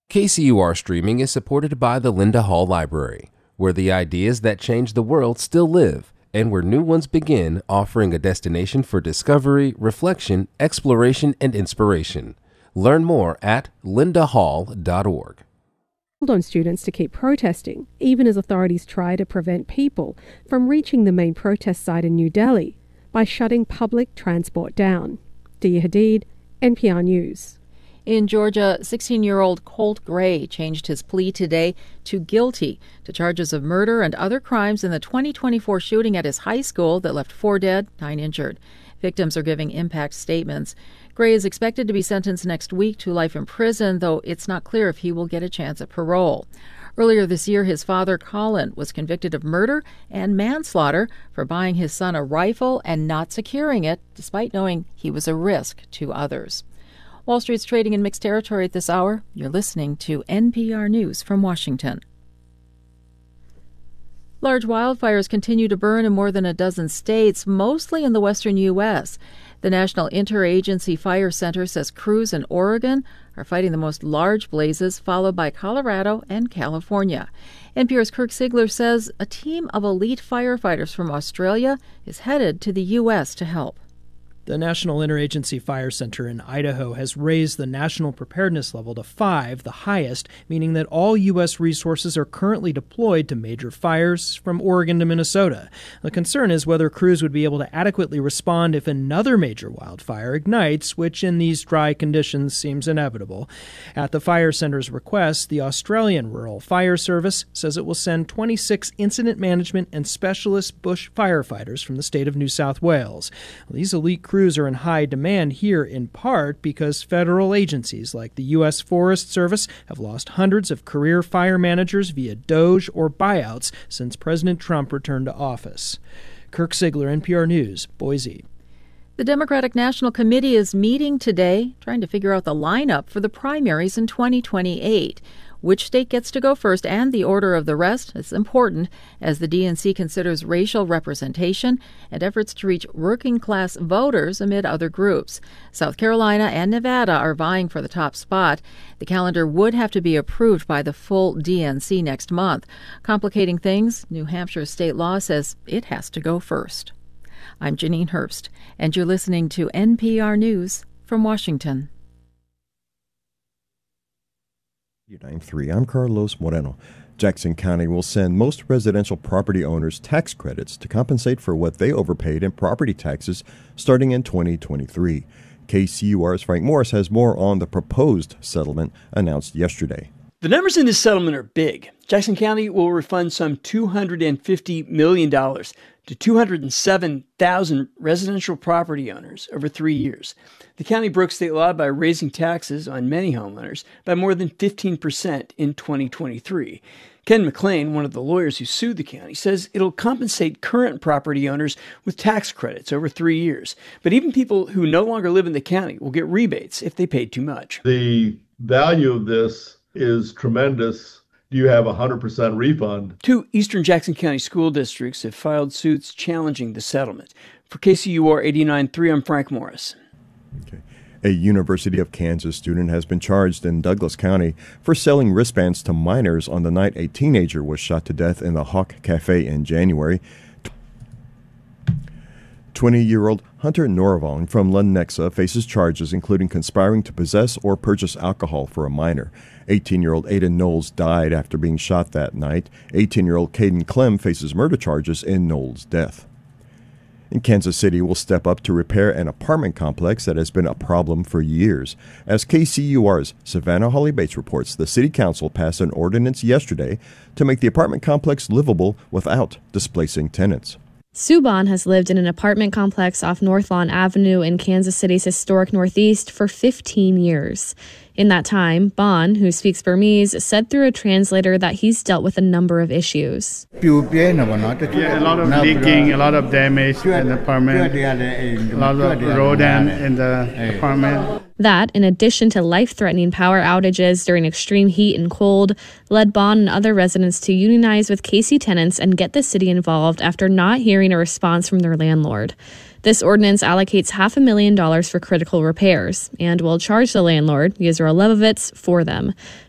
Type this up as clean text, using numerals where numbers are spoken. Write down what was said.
KCUR streaming is supported by the Linda Hall Library, where the ideas that change the world still live, and where new ones begin, offering a destination for discovery, reflection, exploration, and inspiration. Learn more at lindahall.org. On students to keep protesting, even as authorities try to prevent people from reaching the main protest site in New Delhi by shutting public transport down. Dia Hadid, NPR News. In Georgia, 16-year-old Colt Gray changed his plea today to guilty to charges of murder and other crimes in the 2024 shooting at his high school that left 4 dead, 9 injured. Victims are giving impact statements. Gray is expected to be sentenced next week to life in prison, though it's not clear if he will get a chance at parole. Earlier this year, his father, Colin, was convicted of murder and manslaughter for buying his son a rifle and not securing it, despite knowing he was a risk to others. Wall Street's trading in mixed territory at this hour. You're listening to NPR News from Washington. Large wildfires continue to burn in more than a dozen states, mostly in the western U.S. The National Interagency Fire Center says crews in Oregon are fighting the most large blazes, followed by Colorado and California. NPR's Kirk Sigler says a team of elite firefighters from Australia is headed to the U.S. to help. The National Interagency Fire Center in Idaho has raised the national preparedness level to 5, the highest, meaning that all U.S. resources are currently deployed to major fires from Oregon to Minnesota. The concern is whether crews would be able to adequately respond if another major wildfire ignites, which in these dry conditions seems inevitable. At the fire center's request, the Australian Rural Fire Service says it will send 26 incident management and specialist bush firefighters from the state of New South Wales. These elite crews are in high demand here in part because federal agencies like the U.S. Forest Service have lost hundreds of career fire managers via DOGE or buyouts since President Trump returned to office. Kirk Sigler, NPR News, Boise. The Democratic National Committee is meeting today, trying to figure out the lineup for the primaries in 2028. Which state gets to go first and the order of the rest is important as the DNC considers racial representation and efforts to reach working-class voters amid other groups. South Carolina and Nevada are vying for the top spot. The calendar would have to be approved by the full DNC next month. Complicating things, New Hampshire state law says it has to go first. I'm Janine Herbst, and you're listening to NPR News from Washington. 93. I'm Carlos Moreno. Jackson County will send most residential property owners tax credits to compensate for what they overpaid in property taxes starting in 2023. KCUR's Frank Morris has more on the proposed settlement announced yesterday. The numbers in this settlement are big. Jackson County will refund some $250 million to 207,000 residential property owners over 3 years. The county broke state law by raising taxes on many homeowners by more than 15% in 2023. Ken McLean, one of the lawyers who sued the county, says it'll compensate current property owners with tax credits over 3 years. But even people who no longer live in the county will get rebates if they paid too much. The value of this is tremendous. Do you have a 100% refund? 2 eastern Jackson County school districts have filed suits challenging the settlement. For KCUR 89.3, I'm Frank Morris. Okay. A University of Kansas student has been charged in Douglas County for selling wristbands to minors on the night a teenager was shot to death in the Hawk Cafe in January. 20-year-old Hunter Noravong from Lenexa faces charges including conspiring to possess or purchase alcohol for a minor. 18-year-old Aiden Knowles died after being shot that night. 18-year-old Caden Clem faces murder charges in Knowles' death. In Kansas City will step up to repair an apartment complex that has been a problem for years. As KCUR's Savannah Holly Bates reports, the City Council passed an ordinance yesterday to make the apartment complex livable without displacing tenants. Sue Bond has lived in an apartment complex off North Lawn Avenue in Kansas City's historic Northeast for 15 years. In that time, Bond, who speaks Burmese, said through a translator that he's dealt with a number of issues. Yeah, a lot of leaking, a lot of damage in the apartment, a lot of rodent in the apartment. That, in addition to life-threatening power outages during extreme heat and cold, led Bond and other residents to unionize with KC tenants and get the city involved after not hearing a response from their landlord. This ordinance allocates $500,000 for critical repairs and will charge the landlord, Yisrael Levovitz, for them.